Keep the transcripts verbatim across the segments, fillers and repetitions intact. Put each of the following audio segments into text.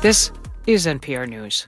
This is N P R News.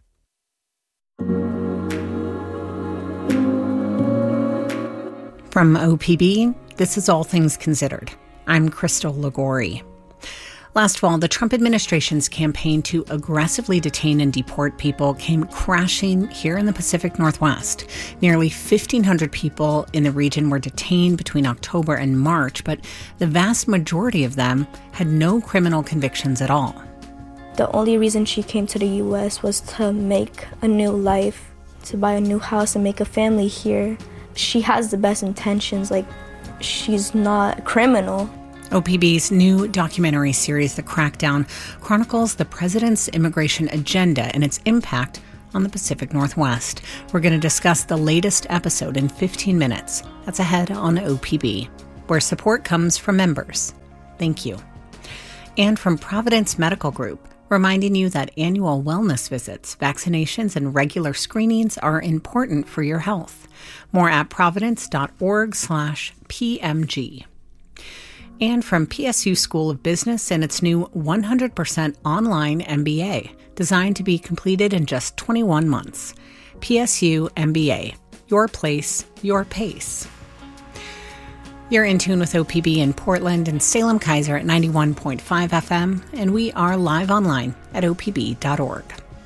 From O P B, this is All Things Considered. I'm Crystal Ligori. Last fall, the Trump administration's campaign to aggressively detain and deport people came crashing here in the Pacific Northwest. Nearly fifteen hundred people in the region were detained between October and March, but the vast majority of them had no criminal convictions at all. The only reason she came to the U S was to make a new life, to buy a new house and make a family here. She has the best intentions, like she's not a criminal. O P B's new documentary series, The Crackdown, chronicles the president's immigration agenda and its impact on the Pacific Northwest. We're going to discuss the latest episode in fifteen minutes. That's ahead on O P B, where support comes from members. Thank you. And from Providence Medical Group, reminding you that annual wellness visits, vaccinations, and regular screenings are important for your health. More at providence.org slash PMG. And from P S U School of Business and its new one hundred percent online M B A, designed to be completed in just twenty-one months. P S U M B A, your place, your pace. You're in tune with O P B in Portland and Salem-Keizer at ninety-one point five F M, and we are live online at O P B dot org.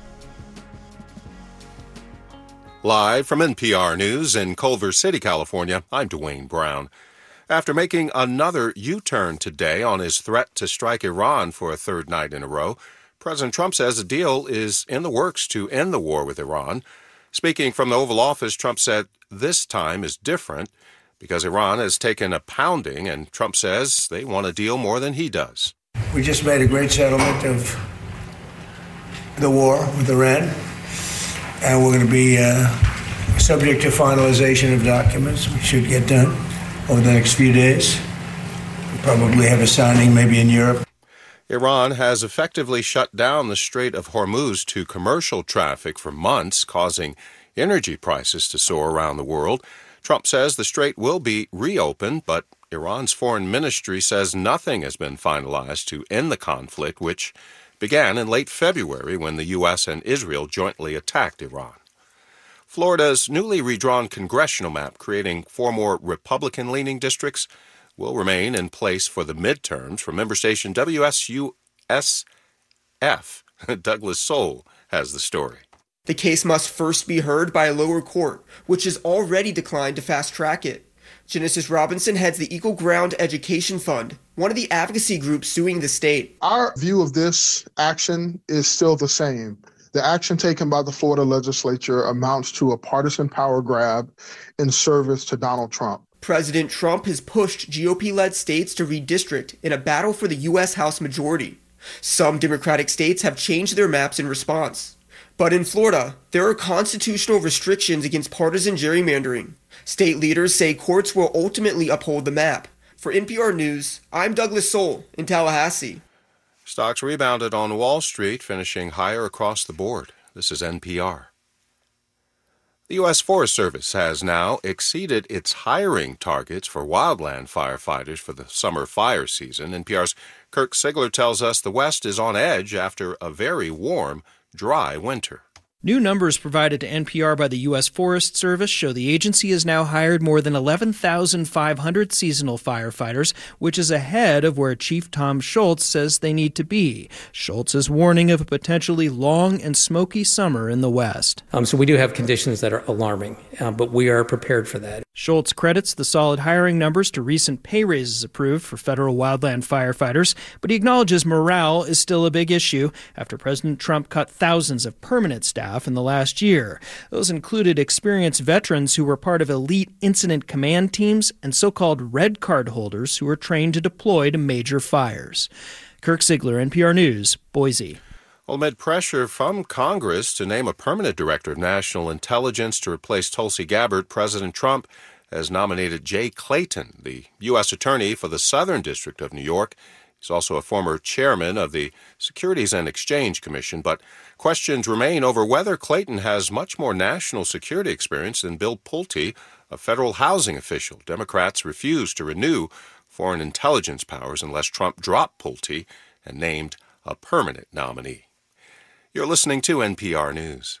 Live from N P R News in Culver City, California, I'm Dwayne Brown. After making another U-turn today on his threat to strike Iran for a third night in a row, President Trump says a deal is in the works to end the war with Iran. Speaking from the Oval Office, Trump said this time is different because Iran has taken a pounding, and Trump says they want a deal more than he does. We just made a great settlement of the war with Iran, and we're going to be uh, subject to finalization of documents. We should get done over the next few days. We'll probably have a signing maybe in Europe. Iran has effectively shut down the Strait of Hormuz to commercial traffic for months, causing energy prices to soar around the world. Trump says the strait will be reopened, but Iran's foreign ministry says nothing has been finalized to end the conflict, which began in late February when the U S and Israel jointly attacked Iran. Florida's newly redrawn congressional map, creating four more Republican-leaning districts, will remain in place for the midterms. From member station W S U S F, Douglas Soul has the story. The case must first be heard by a lower court, which has already declined to fast-track it. Genesis Robinson heads the Equal Ground Education Fund, one of the advocacy groups suing the state. Our view of this action is still the same. The action taken by the Florida legislature amounts to a partisan power grab in service to Donald Trump. President Trump has pushed G O P-led states to redistrict in a battle for the U S House majority. Some Democratic states have changed their maps in response. But in Florida, there are constitutional restrictions against partisan gerrymandering. State leaders say courts will ultimately uphold the map. For N P R News, I'm Douglas Soul in Tallahassee. Stocks rebounded on Wall Street, finishing higher across the board. This is N P R. The U S Forest Service has now exceeded its hiring targets for wildland firefighters for the summer fire season. N P R's Kirk Sigler tells us the West is on edge after a very warm, dry winter. New numbers provided to N P R by the U S Forest Service show the agency has now hired more than eleven thousand five hundred seasonal firefighters, which is ahead of where Chief Tom Schultz says they need to be. Schultz is warning of a potentially long and smoky summer in the West. Um, so we do have conditions that are alarming, uh, but we are prepared for that. Schultz credits the solid hiring numbers to recent pay raises approved for federal wildland firefighters, but he acknowledges morale is still a big issue after President Trump cut thousands of permanent staff in the last year. Those included experienced veterans who were part of elite incident command teams and so-called red card holders who were trained to deploy to major fires. Kirk Sigler, N P R News, Boise. Well, amid pressure from Congress to name a permanent director of national intelligence to replace Tulsi Gabbard, President Trump has nominated Jay Clayton, the U S attorney for the Southern District of New York. He's also a former chairman of the Securities and Exchange Commission, but questions remain over whether Clayton has much more national security experience than Bill Pulte, a federal housing official. Democrats refuse to renew foreign intelligence powers unless Trump dropped Pulte and named a permanent nominee. You're listening to N P R News.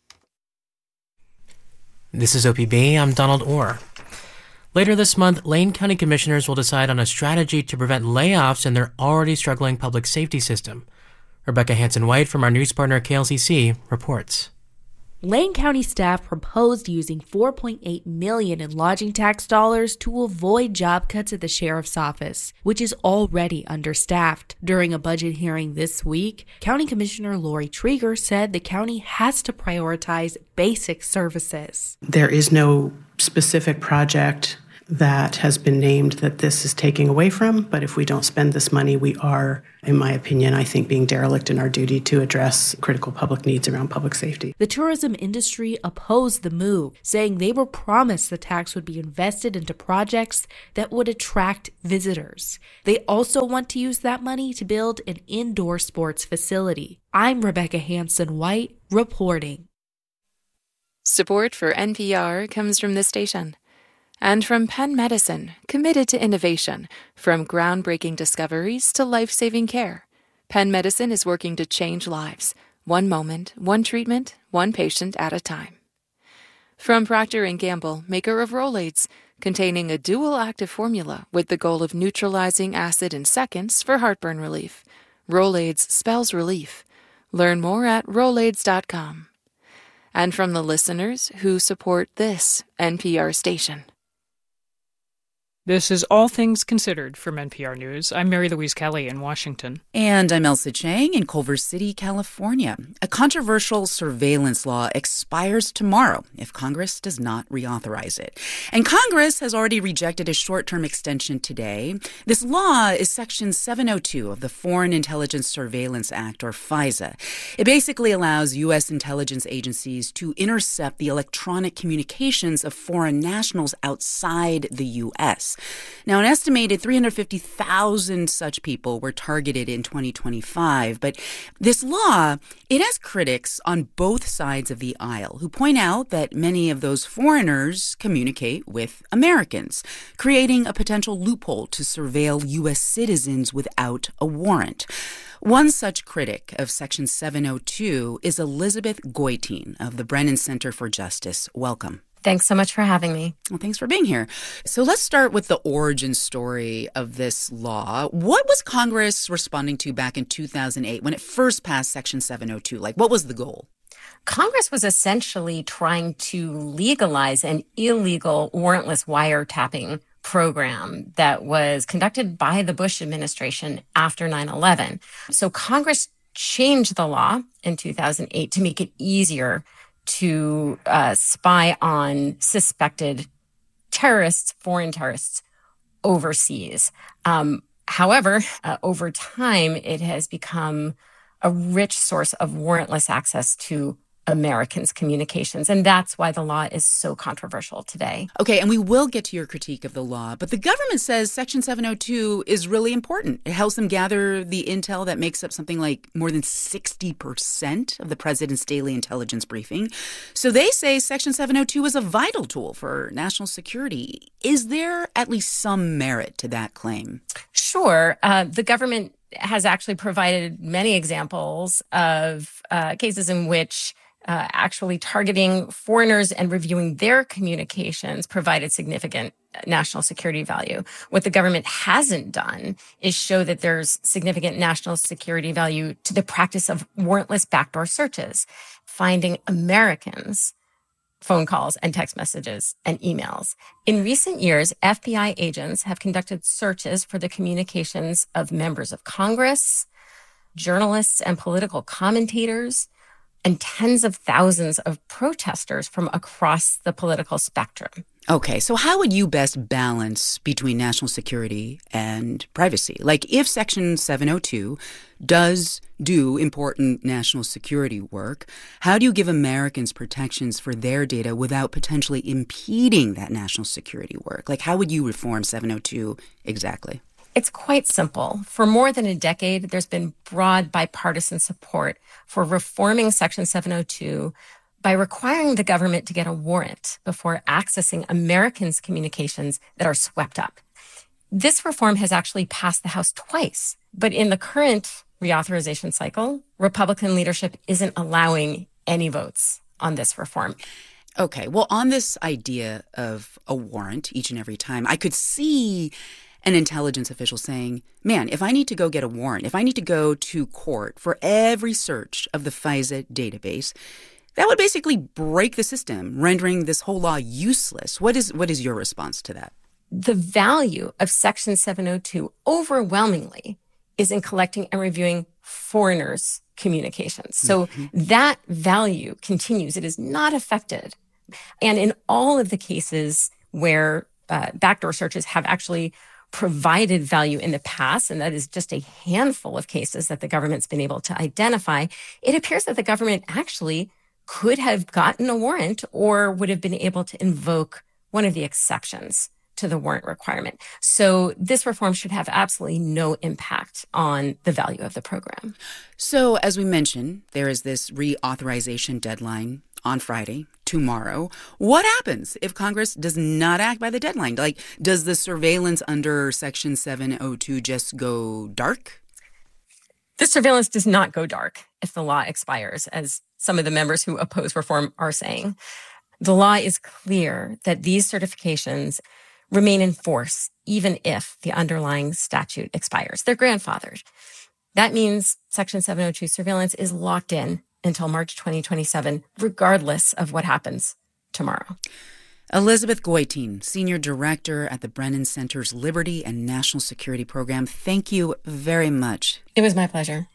This is O P B. I'm Donald Orr. Later this month, Lane County commissioners will decide on a strategy to prevent layoffs in their already struggling public safety system. Rebecca Hanson-White from our news partner K L C C reports. Lane County staff proposed using four point eight million dollars in lodging tax dollars to avoid job cuts at the sheriff's office, which is already understaffed. During a budget hearing this week, County Commissioner Lori Trieger said the county has to prioritize basic services. There is no specific project that has been named that this is taking away from, but if we don't spend this money, we are, in my opinion, I think, being derelict in our duty to address critical public needs around public safety. The tourism industry opposed the move, saying they were promised the tax would be invested into projects that would attract visitors. They also want to use that money to build an indoor sports facility. I'm Rebecca Hanson-White, reporting. Support for N P R comes from this station. And from Penn Medicine, committed to innovation, from groundbreaking discoveries to life-saving care. Penn Medicine is working to change lives, one moment, one treatment, one patient at a time. From Procter and Gamble, maker of Rolaids, containing a dual-active formula with the goal of neutralizing acid in seconds for heartburn relief. Rolaids spells relief. Learn more at rolaids dot com. And from the listeners who support this N P R station. This is All Things Considered from N P R News. I'm Mary Louise Kelly in Washington. And I'm Elsa Chang in Culver City, California. A controversial surveillance law expires tomorrow if Congress does not reauthorize it. And Congress has already rejected a short-term extension today. This law is Section seven oh two of the Foreign Intelligence Surveillance Act, or FISA. It basically allows U S intelligence agencies to intercept the electronic communications of foreign nationals outside the U S. Now, an estimated three hundred fifty thousand such people were targeted in twenty twenty-five. But this law, it has critics on both sides of the aisle who point out that many of those foreigners communicate with Americans, creating a potential loophole to surveil U S citizens without a warrant. One such critic of Section seven oh two is Elizabeth Goitein of the Brennan Center for Justice. Welcome. Thanks so much for having me. Well, thanks for being here. So let's start with the origin story of this law. What was Congress responding to back in two thousand eight when it first passed Section seven oh two? Like, what was the goal? Congress was essentially trying to legalize an illegal warrantless wiretapping program that was conducted by the Bush administration after nine eleven. So Congress changed the law in two thousand eight to make it easier to uh, spy on suspected terrorists, foreign terrorists overseas. Um, however, uh, over time, it has become a rich source of warrantless access to Americans' communications. And that's why the law is so controversial today. Okay, and we will get to your critique of the law, but the government says Section seven oh two is really important. It helps them gather the intel that makes up something like more than sixty percent of the president's daily intelligence briefing. So they say Section seven oh two is a vital tool for national security. Is there at least some merit to that claim? Sure. Uh, the government has actually provided many examples of uh, cases in which Uh, actually targeting foreigners and reviewing their communications provided significant national security value. What the government hasn't done is show that there's significant national security value to the practice of warrantless backdoor searches, finding Americans' phone calls and text messages and emails. In recent years, F B I agents have conducted searches for the communications of members of Congress, journalists and political commentators, and tens of thousands of protesters from across the political spectrum. Okay, so how would you best balance between national security and privacy? Like, if Section seven oh two does do important national security work, how do you give Americans protections for their data without potentially impeding that national security work? Like, how would you reform seven oh two exactly? It's quite simple. For more than a decade, there's been broad bipartisan support for reforming Section seven oh two by requiring the government to get a warrant before accessing Americans' communications that are swept up. This reform has actually passed the House twice, but in the current reauthorization cycle, Republican leadership isn't allowing any votes on this reform. Okay, well, on this idea of a warrant each and every time, I could see an intelligence official saying, man, if I need to go get a warrant, if I need to go to court for every search of the FISA database, that would basically break the system, rendering this whole law useless. What is what is your response to that? The value of Section seven oh two overwhelmingly is in collecting and reviewing foreigners' communications. So mm-hmm. that value continues. It is not affected. And in all of the cases where uh, backdoor searches have actually provided value in the past, and that is just a handful of cases that the government's been able to identify, it appears that the government actually could have gotten a warrant or would have been able to invoke one of the exceptions to the warrant requirement. So this reform should have absolutely no impact on the value of the program. So as we mentioned, there is this reauthorization deadline on Friday, tomorrow. What happens if Congress does not act by the deadline? Like, does the surveillance under Section seven oh two just go dark? The surveillance does not go dark if the law expires, as some of the members who oppose reform are saying. The law is clear that these certifications remain in force even if the underlying statute expires. They're grandfathered. That means Section seven oh two surveillance is locked in until March twenty twenty-seven, regardless of what happens tomorrow. Elizabeth Goitein, Senior Director at the Brennan Center's Liberty and National Security Program, thank you very much. It was my pleasure.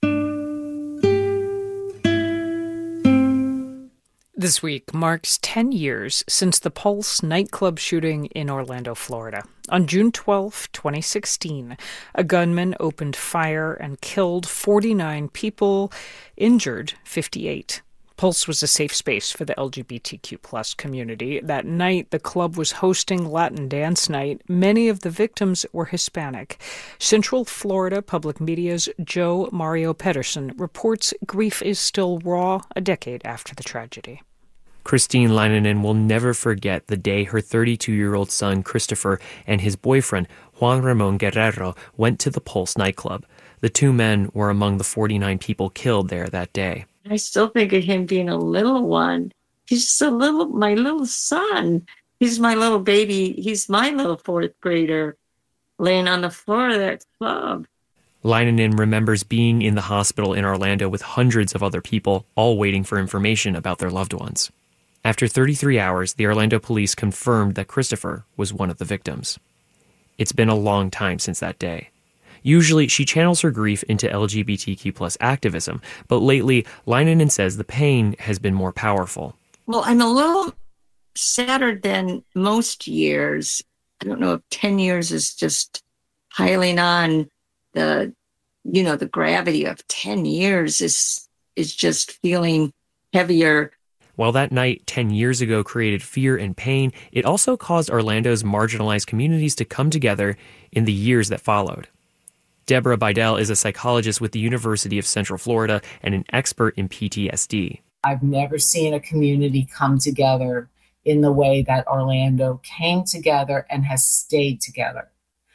This week marks ten years since the Pulse nightclub shooting in Orlando, Florida. On June twelfth, twenty sixteen, a gunman opened fire and killed forty-nine people, injured fifty-eight. Pulse was a safe space for the L G B T Q plus community. That night, the club was hosting Latin Dance Night. Many of the victims were Hispanic. Central Florida Public Media's Joe Mario Pedersen reports grief is still raw a decade after the tragedy. Christine Leinonen will never forget the day her thirty-two-year-old son, Christopher, and his boyfriend, Juan Ramon Guerrero, went to the Pulse nightclub. The two men were among the forty-nine people killed there that day. I still think of him being a little one. He's just a little, my little son. He's my little baby. He's my little fourth grader laying on the floor of that club. Leinonen remembers being in the hospital in Orlando with hundreds of other people, all waiting for information about their loved ones. After thirty-three hours, the Orlando police confirmed that Christopher was one of the victims. It's been a long time since that day. Usually, she channels her grief into L G B T Q plus activism, but lately, Leinonen says the pain has been more powerful. Well, I'm a little sadder than most years. I don't know if ten years is just piling on the, you know, the gravity of ten years is is just feeling heavier. While that night ten years ago created fear and pain, it also caused Orlando's marginalized communities to come together in the years that followed. Deborah Bidell is a psychologist with the University of Central Florida and an expert in P T S D. I've never seen a community come together in the way that Orlando came together and has stayed together.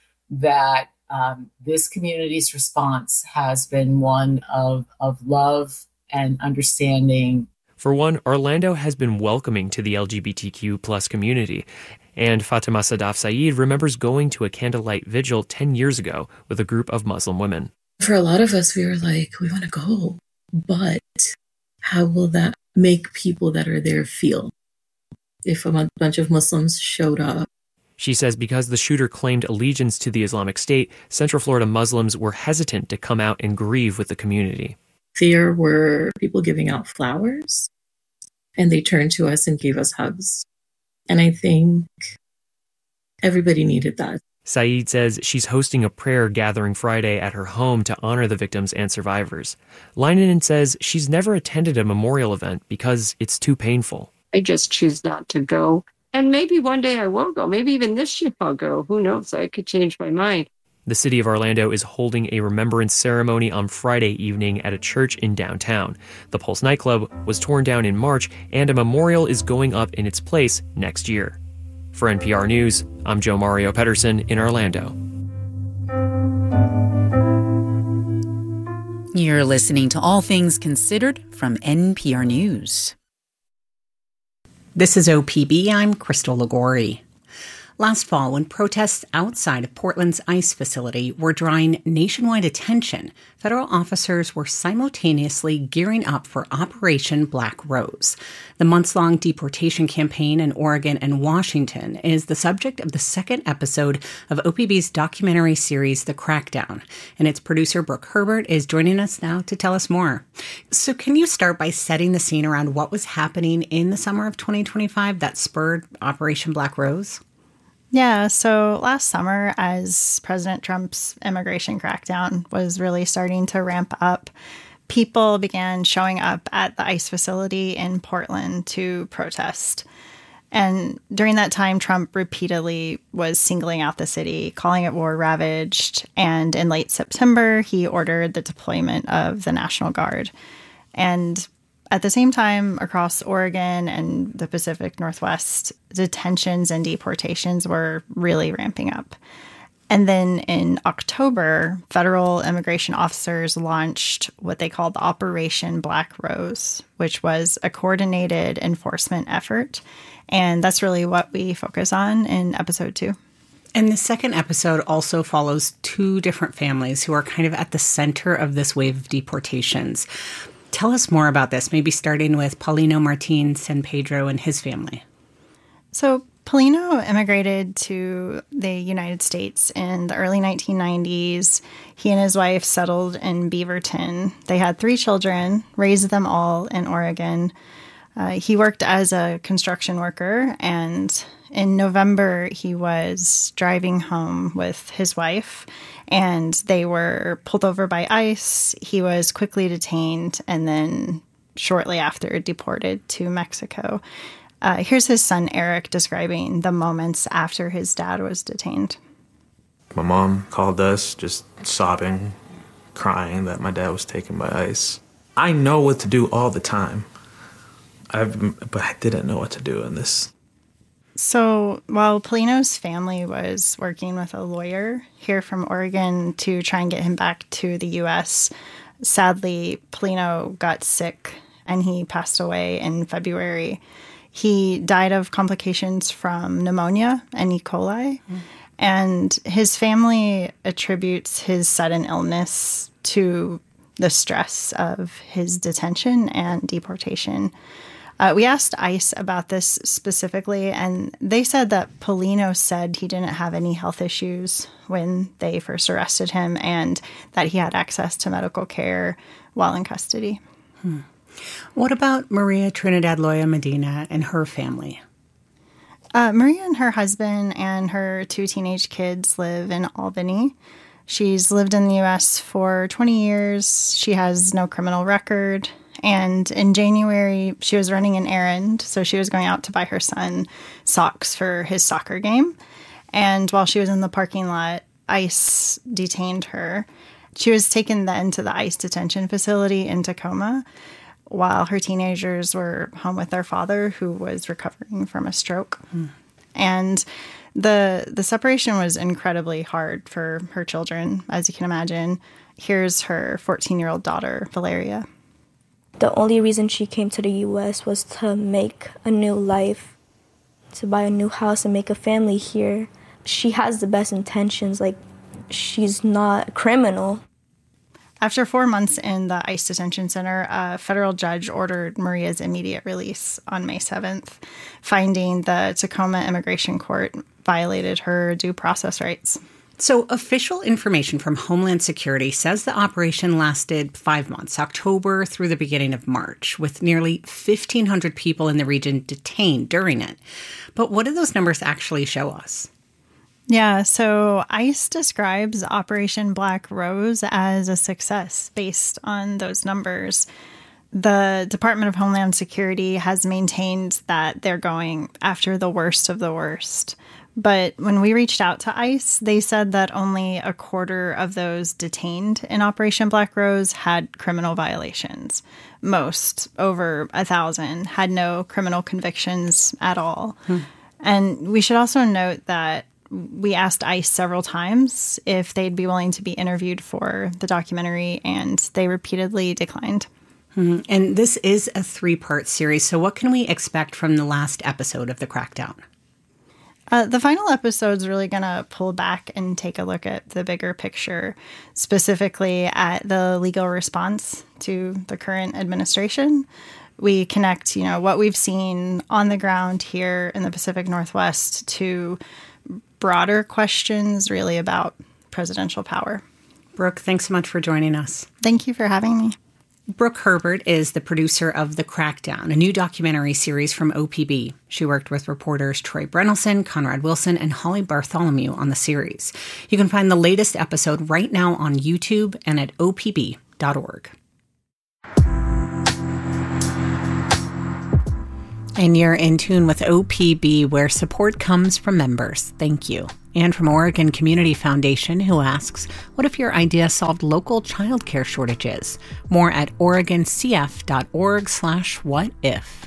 That um, this community's response has been one of, of love and understanding. For one, Orlando has been welcoming to the L G B T Q plus community. And Fatima Sadaf Saeed remembers going to a candlelight vigil ten years ago with a group of Muslim women. For a lot of us, we were like, we want to go, but how will that make people that are there feel if a bunch of Muslims showed up? She says because the shooter claimed allegiance to the Islamic State, Central Florida Muslims were hesitant to come out and grieve with the community. There were people giving out flowers, and they turned to us and gave us hugs. And I think everybody needed that. Saeed says she's hosting a prayer gathering Friday at her home to honor the victims and survivors. Leinonen says she's never attended a memorial event because it's too painful. I just choose not to go. And maybe one day I will go. Maybe even this year I'll go. Who knows? I could change my mind. The city of Orlando is holding a remembrance ceremony on Friday evening at a church in downtown. The Pulse nightclub was torn down in March, and a memorial is going up in its place next year. For N P R News, I'm Joe Mario Pedersen in Orlando. You're listening to All Things Considered from N P R News. This is O P B. I'm Crystal Ligori. Last fall, when protests outside of Portland's ICE facility were drawing nationwide attention, federal officers were simultaneously gearing up for Operation Black Rose. The months-long deportation campaign in Oregon and Washington is the subject of the second episode of O P B's documentary series, The Crackdown. And its producer, Brooke Herbert, is joining us now to tell us more. So can you start by setting the scene around what was happening in the summer of twenty twenty-five that spurred Operation Black Rose? Yeah, so last summer, as President Trump's immigration crackdown was really starting to ramp up, people began showing up at the ICE facility in Portland to protest. And during that time, Trump repeatedly was singling out the city, calling it war-ravaged. And in late September, he ordered the deployment of the National Guard. And at the same time, across Oregon and the Pacific Northwest, detentions and deportations were really ramping up. And then in October, federal immigration officers launched what they called Operation Black Rose, which was a coordinated enforcement effort. And that's really what we focus on in episode two. And the second episode also follows two different families who are kind of at the center of this wave of deportations. Tell us more about this, maybe starting with Paulino Martin San Pedro and his family. So Paulino immigrated to the United States in the early nineteen nineties. He and his wife settled in Beaverton. They had three children, raised them all in Oregon. Uh, he worked as a construction worker, and in November, he was driving home with his wife, and they were pulled over by ICE. He was quickly detained and then shortly after deported to Mexico. Uh, here's his son, Eric, describing the moments after his dad was detained. My mom called us just sobbing, crying that my dad was taken by ICE. I know what to do all the time, I've, but I didn't know what to do in this. So while Paulino's family was working with a lawyer here from Oregon to try and get him back to the U S, sadly, Paulino got sick and he passed away in February. He died of complications from pneumonia and E. coli, mm. and his family attributes his sudden illness to the stress of his detention and deportation. Uh, we asked ICE about this specifically, and they said that Paulino said he didn't have any health issues when they first arrested him and that he had access to medical care while in custody. Hmm. What about Maria Trinidad Loya Medina and her family? Uh, Maria and her husband and her two teenage kids live in Albany. She's lived in the U S for twenty years. She has no criminal record. And in January, she was running an errand. So she was going out to buy her son socks for his soccer game. And while she was in the parking lot, ICE detained her. She was taken then to the ICE detention facility in Tacoma, while her teenagers were home with their father, who was recovering from a stroke. Mm. And the the separation was incredibly hard for her children, as you can imagine. Here's her fourteen-year-old daughter, Valeria. The only reason she came to the U S was to make a new life, to buy a new house and make a family here. She has the best intentions, like, she's not a criminal. After four months in the ICE detention center, a federal judge ordered Maria's immediate release on May seventh, finding the Tacoma Immigration Court violated her due process rights. So official information from Homeland Security says the operation lasted five months, October through the beginning of March, with nearly fifteen hundred people in the region detained during it. But what do those numbers actually show us? Yeah, so ICE describes Operation Black Rose as a success based on those numbers. The Department of Homeland Security has maintained that they're going after the worst of the worst. But when we reached out to ICE, they said that only a quarter of those detained in Operation Black Rose had criminal violations. Most, over a thousand, had no criminal convictions at all. Hmm. And we should also note that we asked ICE several times if they'd be willing to be interviewed for the documentary, and they repeatedly declined. Mm-hmm. And this is a three-part series, so what can we expect from the last episode of The Crackdown? Uh, the final episode is really going to pull back and take a look at the bigger picture, specifically at the legal response to the current administration. We connect, you know, what we've seen on the ground here in the Pacific Northwest to broader questions really about presidential power. Brooke, thanks so much for joining us. Thank you for having me. Brooke Herbert is the producer of The Crackdown, a new documentary series from O P B. She worked with reporters Troy Brennelson, Conrad Wilson, and Holly Bartholomew on the series. You can find the latest episode right now on YouTube and at O P B dot org. And you're in tune with O P B, where support comes from members. Thank you. And from Oregon Community Foundation, who asks, what if your idea solved local childcare shortages? More at oregon c f dot org slash what if.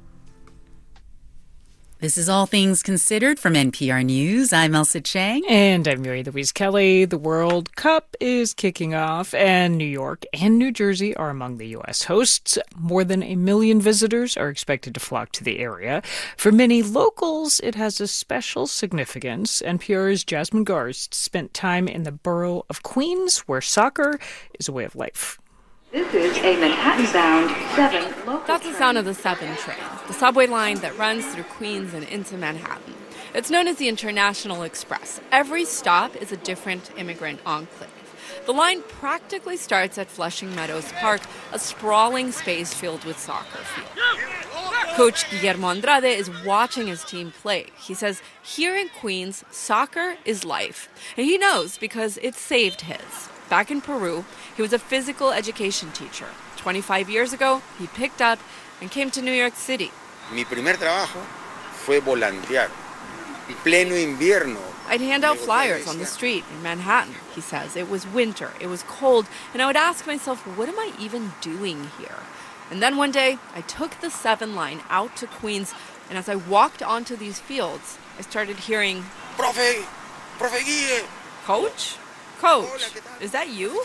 This is All Things Considered from N P R News. I'm Elsa Chang. And I'm Mary Louise Kelly. The World Cup is kicking off, and New York and New Jersey are among the U S hosts. More than a million visitors are expected to flock to the area. For many locals, it has a special significance. N P R's Jasmine Garst spent time in the borough of Queens, where soccer is a way of life. This is a Manhattan-bound seven local That's the sound of the seven train, the subway line that runs through Queens and into Manhattan. It's known as the International Express. Every stop is a different immigrant enclave. The line practically starts at Flushing Meadows Park, a sprawling space filled with soccer fields. Coach Guillermo Andrade is watching his team play. He says here in Queens, soccer is life. And he knows because it saved his. Back in Peru, he was a physical education teacher. twenty-five years ago, he picked up and came to New York City. Mi primer trabajo fue volantear. En pleno invierno. I'd hand out flyers on the street in Manhattan, he says. It was winter, it was cold, and I would ask myself, what am I even doing here? And then one day, I took the seven line out to Queens, and as I walked onto these fields, I started hearing, Profe, Profe Guille. Coach? Coach, is that you?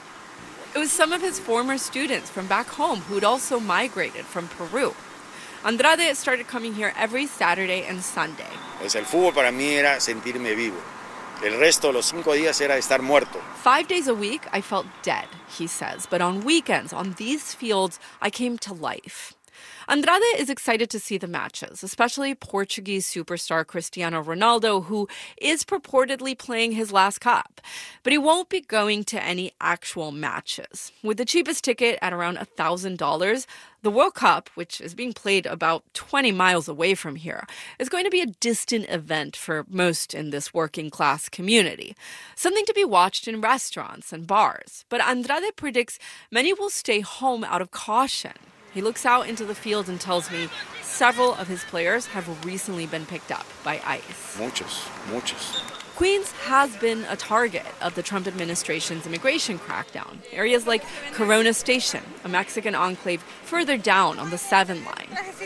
It was some of his former students from back home who'd also migrated from Peru. Andrade started coming here every Saturday and Sunday. Pues el fútbol para mí era sentirme vivo. El resto, los cinco días, era estar muerto. Five days a week, I felt dead, he says. But on weekends, on these fields, I came to life. Andrade is excited to see the matches, especially Portuguese superstar Cristiano Ronaldo, who is purportedly playing his last cup. But he won't be going to any actual matches. With the cheapest ticket at around one thousand dollars, the World Cup, which is being played about twenty miles away from here, is going to be a distant event for most in this working-class community. Something to be watched in restaurants and bars. But Andrade predicts many will stay home out of caution. He looks out into the field and tells me several of his players have recently been picked up by ICE. Muchos, muchos. Queens has been a target of the Trump administration's immigration crackdown. Areas like Corona Station, a Mexican enclave further down on the seven line.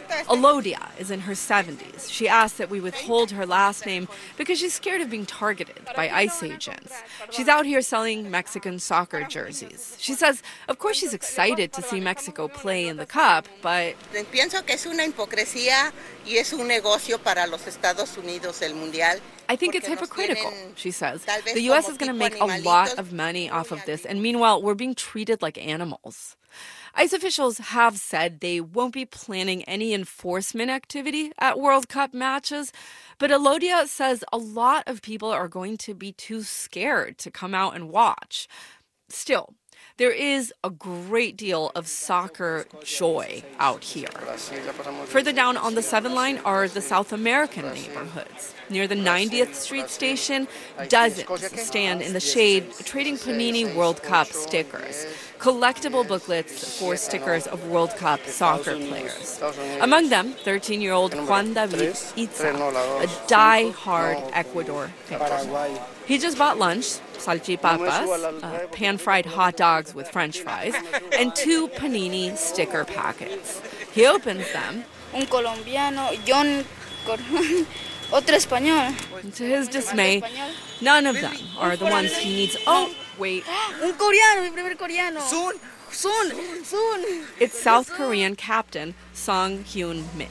Elodia is in her seventies. She asked that we withhold her last name because she's scared of being targeted by ICE agents. She's out here selling Mexican soccer jerseys. She says, of course she's excited to see Mexico play in the Cup, but... Pienso que es una hipocresía y es un negocio para los Estados Unidos el Mundial. I think it's hypocritical, she says. The U S is going to make a lot of money off of this, and meanwhile, we're being treated like animals. ICE officials have said they won't be planning any enforcement activity at World Cup matches, but Elodia says a lot of people are going to be too scared to come out and watch. Still, there is a great deal of soccer joy out here. Further down on the seven line are the South American neighborhoods. Near the ninetieth Street station, dozens stand in the shade trading Panini World Cup stickers, collectible booklets for stickers of World Cup soccer players. Among them, thirteen-year-old Juan David Itza, a die-hard Ecuador fan. He just bought lunch, salchipapas, uh, pan-fried hot dogs with French fries, and two Panini sticker packets. He opens them. Un colombiano, John Corman, Otro español. To his dismay, none of them are the ones he needs. Oh, wait. Un coreano, mi primer coreano. Soon. Soon. Soon. It's South Korean captain Song Hyun Min.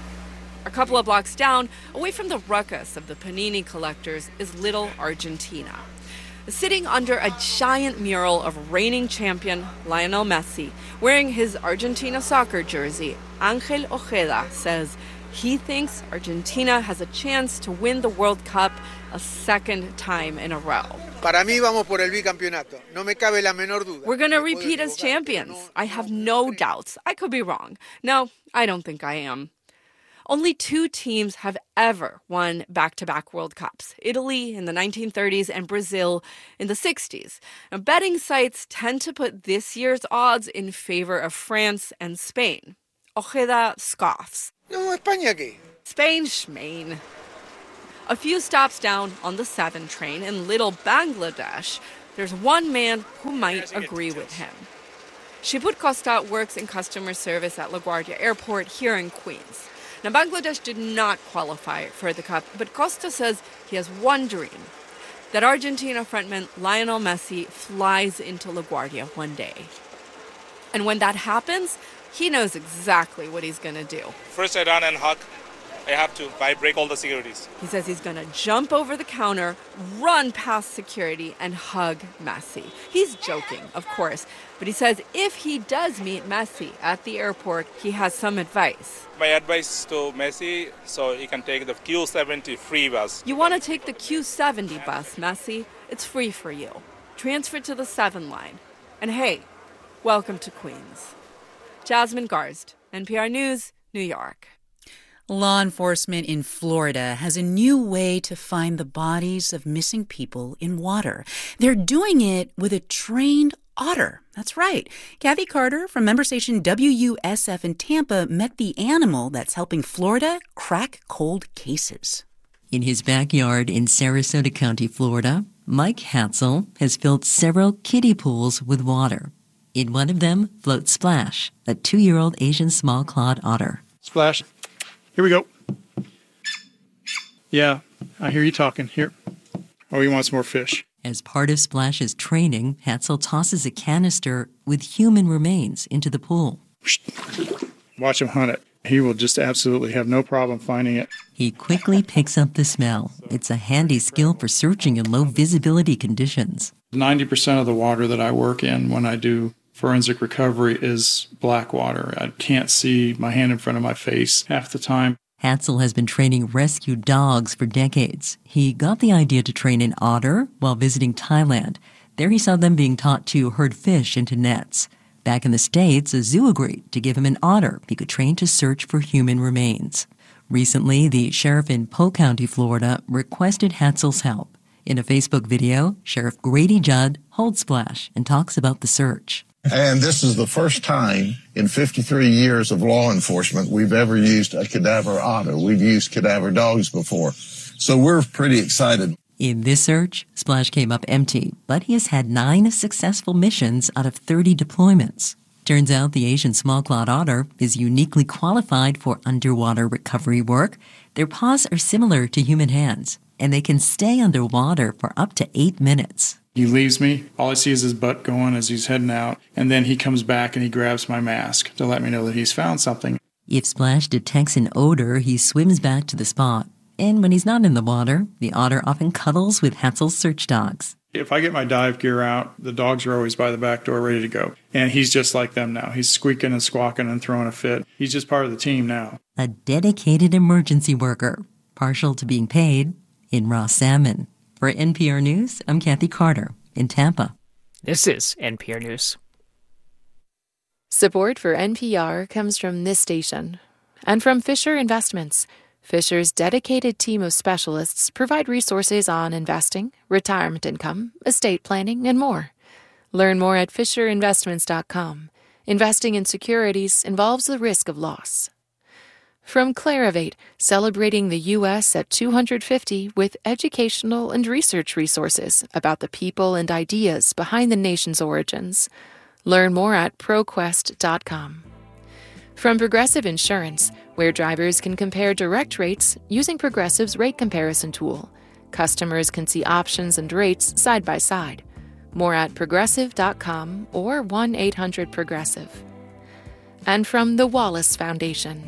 A couple of blocks down, away from the ruckus of the panini collectors, is little Argentina. Sitting under a giant mural of reigning champion Lionel Messi, wearing his Argentina soccer jersey, Ángel Ojeda says he thinks Argentina has a chance to win the World Cup a second time in a row. Para mí vamos por el bicampeonato. No me cabe la menor duda. We're going to repeat as champions. I have no doubts. I could be wrong. No, I don't think I am. Only two teams have ever won back-to-back World Cups, Italy in the nineteen thirties and Brazil in the sixties. Now, betting sites tend to put this year's odds in favor of France and Spain. Ojeda scoffs. No, España qué? Spain schmain. A few stops down on the seven train in Little Bangladesh, there's one man who might agree with him. Shibut Costa works in customer service at LaGuardia Airport here in Queens. Now, Bangladesh did not qualify for the Cup, but Costa says he has one dream, that Argentina frontman Lionel Messi flies into LaGuardia one day. And when that happens, he knows exactly what he's going to do. First I run and hug. I have to. I break all the securities. He says he's going to jump over the counter, run past security, and hug Messi. He's joking, of course, but he says if he does meet Messi at the airport, he has some advice. My advice to Messi, so he can take the Q seventy free bus. You want to take the Q seventy bus, Messi? It's free for you. Transfer to the seven line. And hey, welcome to Queens. Jasmine Garsd, N P R News, New York. Law enforcement in Florida has a new way to find the bodies of missing people in water. They're doing it with a trained otter. That's right. Kathy Carter from member station W U S F in Tampa met the animal that's helping Florida crack cold cases. In his backyard in Sarasota County, Florida, Mike Hatzel has filled several kiddie pools with water. In one of them floats Splash, a two-year-old Asian small-clawed otter. Splash. Here we go. Yeah, I hear you talking. Here. Oh, you want some more fish? As part of Splash's training, Hatzel tosses a canister with human remains into the pool. Watch him hunt it. He will just absolutely have no problem finding it. He quickly picks up the smell. It's a handy skill for searching in low-visibility conditions. ninety percent of the water that I work in when I do forensic recovery is black water. I can't see my hand in front of my face half the time. Hatzel has been training rescue dogs for decades. He got the idea to train an otter while visiting Thailand. There he saw them being taught to herd fish into nets. Back in the States, a zoo agreed to give him an otter he could train to search for human remains. Recently, the sheriff in Polk County, Florida, requested Hatzel's help. In a Facebook video, Sheriff Grady Judd holds Splash and talks about the search. And this is the first time in fifty-three years of law enforcement we've ever used a cadaver otter. We've used cadaver dogs before. So we're pretty excited. In this search, Splash came up empty, but he has had nine successful missions out of thirty deployments. Turns out the Asian small-clawed otter is uniquely qualified for underwater recovery work. Their paws are similar to human hands, and they can stay underwater for up to eight minutes. He leaves me. All I see is his butt going as he's heading out, and then he comes back and he grabs my mask to let me know that he's found something. If Splash detects an odor, he swims back to the spot. And when he's not in the water, the otter often cuddles with Hatzel's search dogs. If I get my dive gear out, the dogs are always by the back door ready to go. And he's just like them now. He's squeaking and squawking and throwing a fit. He's just part of the team now. A dedicated emergency worker, partial to being paid in raw salmon. For N P R News, I'm Kathy Carter in Tampa. This is N P R News. Support for N P R comes from this station and from Fisher Investments. Fisher's dedicated team of specialists provide resources on investing, retirement income, estate planning, and more. Learn more at fisher investments dot com. Investing in securities involves the risk of loss. From Clarivate, celebrating the U S at two hundred fifty with educational and research resources about the people and ideas behind the nation's origins. Learn more at pro quest dot com. From Progressive Insurance, where drivers can compare direct rates using Progressive's rate comparison tool. Customers can see options and rates side by side. More at progressive dot com or one eight hundred progressive. And from the Wallace Foundation.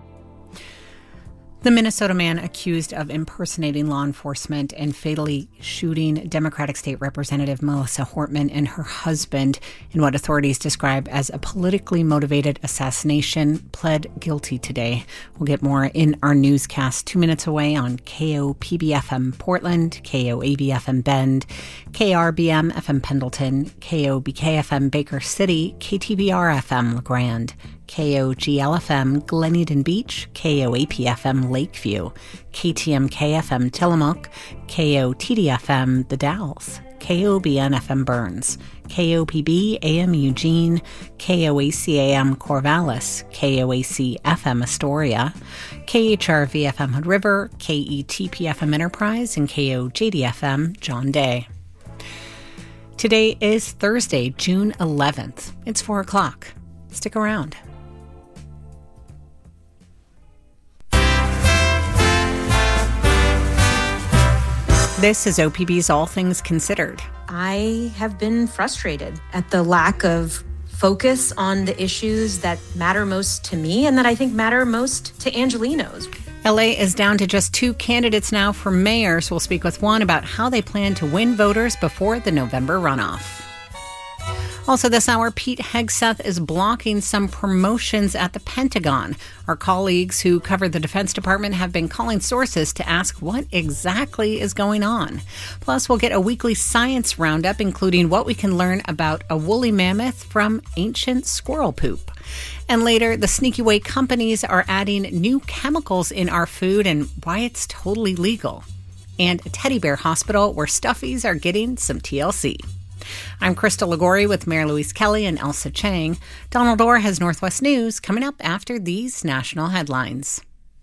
The Minnesota man accused of impersonating law enforcement and fatally shooting Democratic State Representative Melissa Hortman and her husband in what authorities describe as a politically motivated assassination pled guilty today. We'll get more in our newscast two minutes away on K O P B F M Portland, K O A B F M Bend, K R B M F M Pendleton, K O B K F M Baker City, K T V R F M LeGrand, K O G L F M Glen Eden Beach, K O A P F M Lakeview, K T M K F M Tillamook, K O T D F M The Dalles, K O B N F M Burns, K O P B A M Eugene, K O A C A M Corvallis, K O A C F M Astoria, K H R V F M Hood River, K E T P F M Enterprise, and K O J D F M John Day. Today is Thursday, June eleventh. It's four o'clock. Stick around. This is O P B's All Things Considered. I have been frustrated at the lack of focus on the issues that matter most to me and that I think matter most to Angelenos. L A is down to just two candidates now for mayor, so we'll speak with one about how they plan to win voters before the November runoff. Also this hour, Pete Hegseth is blocking some promotions at the Pentagon. Our colleagues who cover the Defense Department have been calling sources to ask what exactly is going on. Plus, we'll get a weekly science roundup, including what we can learn about a woolly mammoth from ancient squirrel poop. And later, the sneaky way companies are adding new chemicals in our food and why it's totally legal. And a teddy bear hospital where stuffies are getting some T L C. I'm Krista Ligori with Mary Louise Kelly and Elsa Chang. Donald Orr has Northwest News coming up after these national headlines.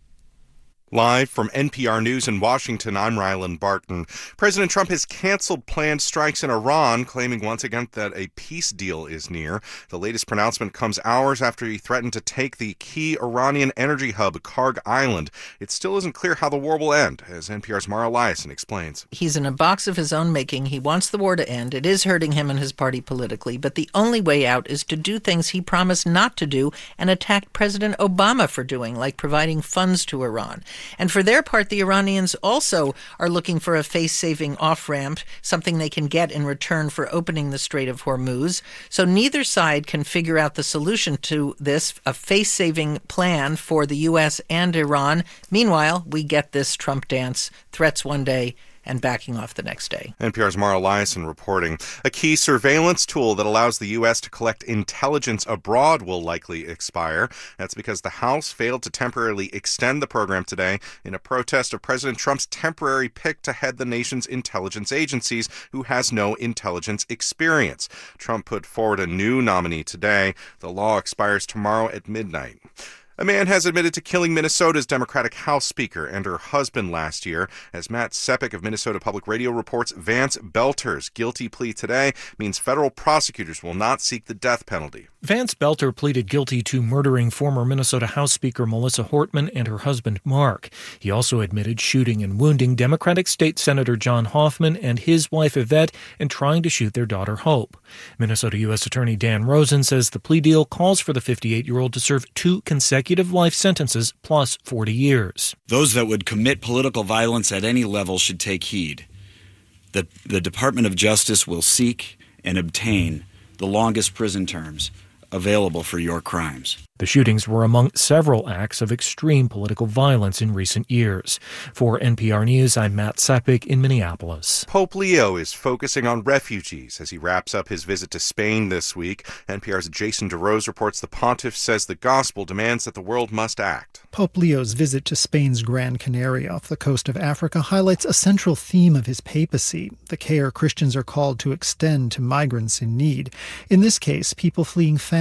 Live from N P R News in Washington, I'm Rylan Barton. President Trump has canceled planned strikes in Iran, claiming once again that a peace deal is near. The latest pronouncement comes hours after he threatened to take the key Iranian energy hub, Karg Island. It still isn't clear how the war will end, as N P R's Mara Eliason explains. He's in a box of his own making. He wants the war to end. It is hurting him and his party politically, but the only way out is to do things he promised not to do and attacked President Obama for doing, like providing funds to Iran. And for their part, the Iranians also are looking for a face-saving off-ramp, something they can get in return for opening the Strait of Hormuz. So neither side can figure out the solution to this, a face-saving plan for the U S and Iran. Meanwhile, we get this Trump dance, threats one day and backing off the next day. N P R's Mara Eliason reporting. A key surveillance tool that allows the U S to collect intelligence abroad will likely expire. That's because the House failed to temporarily extend the program today in a protest of President Trump's temporary pick to head the nation's intelligence agencies, who has no intelligence experience. Trump put forward a new nominee today. The law expires tomorrow at midnight. A man has admitted to killing Minnesota's Democratic House Speaker and her husband last year. As Matt Sepik of Minnesota Public Radio reports, Vance Belter's guilty plea today means federal prosecutors will not seek the death penalty. Vance Belter pleaded guilty to murdering former Minnesota House Speaker Melissa Hortman and her husband Mark. He also admitted shooting and wounding Democratic State Senator John Hoffman and his wife Yvette and trying to shoot their daughter Hope. Minnesota U S Attorney Dan Rosen says the plea deal calls for the fifty-eight-year-old to serve two consecutive life sentences plus forty years. Those that would commit political violence at any level should take heed. The, the Department of Justice will seek and obtain the longest prison terms available for your crimes. The shootings were among several acts of extreme political violence in recent years. For N P R News, I'm Matt Sepik in Minneapolis. Pope Leo is focusing on refugees as he wraps up his visit to Spain this week. N P R's Jason DeRose reports the pontiff says the gospel demands that the world must act. Pope Leo's visit to Spain's Gran Canaria off the coast of Africa highlights a central theme of his papacy, the care Christians are called to extend to migrants in need. In this case, people fleeing famine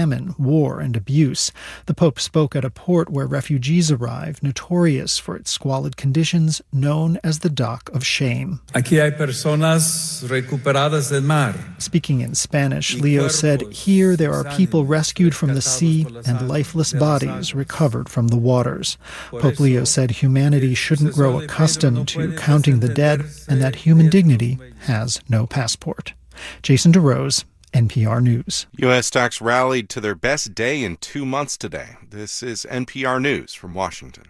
famine, war, and abuse. The Pope spoke at a port where refugees arrive, notorious for its squalid conditions, known as the Dock of Shame. Aquí hay personas recuperadas del mar. Speaking in Spanish, Leo said, "Here there are people rescued from the sea and lifeless bodies recovered from the waters." Pope Leo said humanity shouldn't grow accustomed to counting the dead and that human dignity has no passport. Jason DeRose, N P R News. U S stocks rallied to their best day in two months today. This is N P R News from Washington.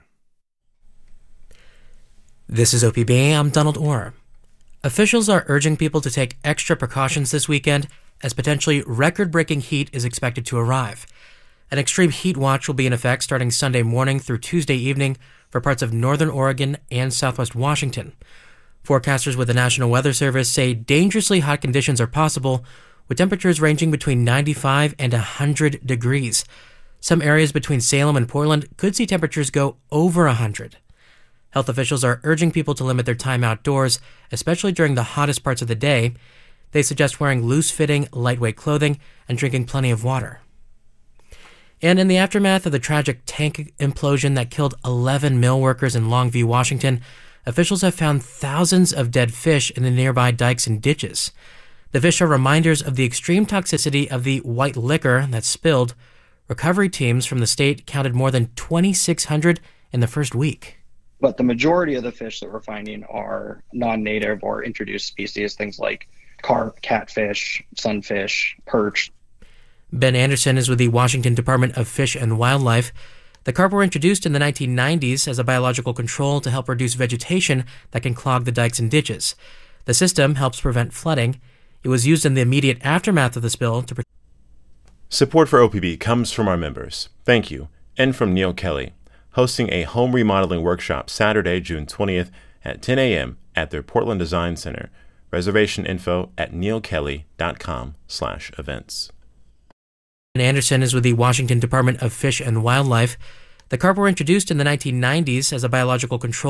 This is O P B. I'm Donald Orr. Officials are urging people to take extra precautions this weekend as potentially record-breaking heat is expected to arrive. An extreme heat watch will be in effect starting Sunday morning through Tuesday evening for parts of northern Oregon and southwest Washington. Forecasters with the National Weather Service say dangerously hot conditions are possible, with temperatures ranging between ninety-five and one hundred degrees. Some areas between Salem and Portland could see temperatures go over one hundred. Health officials are urging people to limit their time outdoors, especially during the hottest parts of the day. They suggest wearing loose-fitting, lightweight clothing and drinking plenty of water. And in the aftermath of the tragic tank implosion that killed eleven mill workers in Longview, Washington, officials have found thousands of dead fish in the nearby dikes and ditches. The fish are reminders of the extreme toxicity of the white liquor that spilled. Recovery teams from the state counted more than twenty-six hundred in the first week. But the majority of the fish that we're finding are non-native or introduced species, things like carp, catfish, sunfish, perch. Ben Anderson is with the Washington Department of Fish and Wildlife. The carp were introduced in the nineteen nineties as a biological control to help reduce vegetation that can clog the dikes and ditches. The system helps prevent flooding. It was used in the immediate aftermath of the spill to protect. Support for O P B comes from our members. Thank you. And from Neil Kelly, hosting a home remodeling workshop Saturday, June twentieth at ten a.m. at their Portland Design Center. Reservation info at neilkelly.com slash events. Anderson is with the Washington Department of Fish and Wildlife. The carp were introduced in the nineteen nineties as a biological control